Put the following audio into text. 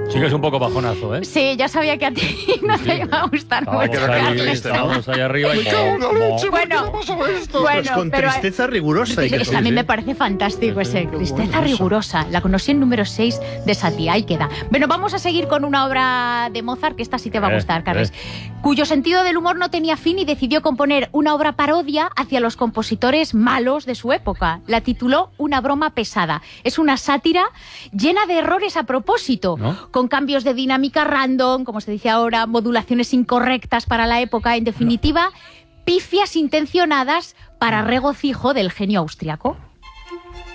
Sí que es un poco bajonazo, ¿eh? Sí, ya sabía que a ti no te iba a gustar mucho. Estábamos ahí arriba y... Bueno, Pues con pero tristeza rigurosa. a mí me parece fantástico ese. Tristeza rigurosa. La conocí en número 6 de Satie. Ahí queda. Bueno, vamos a seguir con una obra de Mozart, que esta sí te va a gustar, Carles, cuyo sentido del humor no tenía fin y decidió componer una obra parodia hacia los compositores malos de su época. La tituló Una broma pesada. Es una sátira llena de errores a propósito, ¿no? Con cambios de dinámica random, como se dice ahora, modulaciones incorrectas para la época, en definitiva, pifias intencionadas para regocijo del genio austriaco.